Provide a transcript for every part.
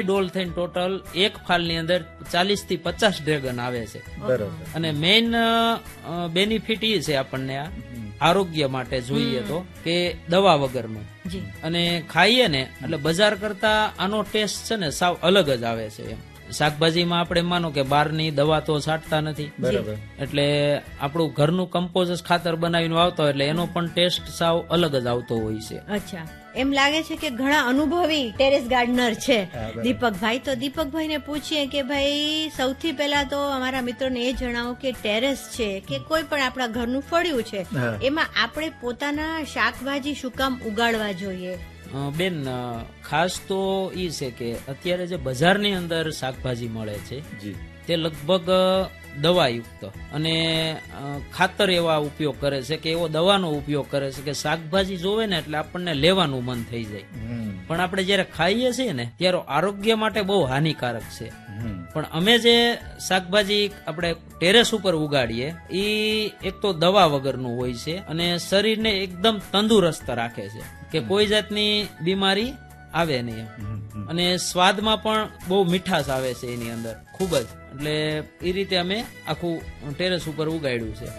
ડોલ થઈને ટોટલ એક ફાલની અંદર 40 થી 50 ડ્રેગન આવે છે. અને મેઇન બેનિફિટ એ છે આપણને આ આરોગ્ય માટે જોઈએ તો કે દવા વગરનું, અને ખાઈએ ને એટલે બજાર કરતા આનો ટેસ્ટ છે ને સાવ અલગ જ આવે છે. એમ શાકભાજીમાં આપણે માનો કે બહારની દવા તો છાંટતા નથી, એટલે આપણું ઘરનું કમ્પોઝ ખાતર બનાવીને વાવતા હોય એટલે એનો પણ ટેસ્ટ સાવ અલગ જ આવતો હોય છે. અચ્છા, એમ લાગે છે કે ઘણા અનુભવી ટેરેસ ગાર્ડનર છે દીપકભાઈ. તો દીપકભાઈ ને પૂછીએ કે ભાઈ સૌથી પહેલા તો અમારા મિત્રોને એ જણાવો કે ટેરેસ છે કે કોઈ પણ આપણા ઘરનું ફળિયું છે, એમાં આપણે પોતાના શાકભાજી શું કામ ઉગાડવા જોઈએ? બેન, ખાસ તો ઈ છે કે અત્યારે જે બજારની અંદર શાકભાજી મળે છે તે લગભગ દવાયુક્ત અને ખાતર એવા ઉપયોગ કરે છે કે એવો દવાનો ઉપયોગ કરે છે કે શાકભાજી જોવે ને એટલે આપણને લેવાનું મન થઈ જાય. પણ આપણે જયારે ખાઈએ છીએ ને ત્યારે આરોગ્ય માટે બહુ હાનિકારક છે. પણ અમે જે શાકભાજી આપણે ટેરેસ ઉપર ઉગાડીએ એ એક તો દવા વગરનું હોય છે અને શરીરને એકદમ તંદુરસ્ત રાખે છે કે કોઈ જાતની બીમારી આવે નહીં, અને સ્વાદમાં પણ બહુ મીઠાશ આવે છે એની અંદર ખૂબ જ. એટલે એ રીતે અમે આખું ટેરેસ ઉપર ઉગાડ્યું છે.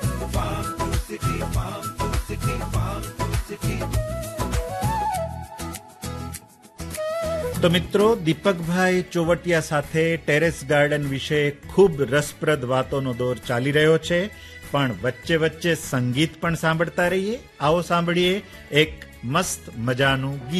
તો મિત્રો, દીપકભાઈ ચોવટિયા સાથે ટેરેસ ગાર્ડન વિશે ખૂબ રસપ્રદ વાતોનો દોર ચાલી રહ્યો છે, પણ વચ્ચે વચ્ચે સંગીત પણ સાંભળતા રહીએ. આવો સાંભળીએ એક મસ્ત મજાનું ગીત.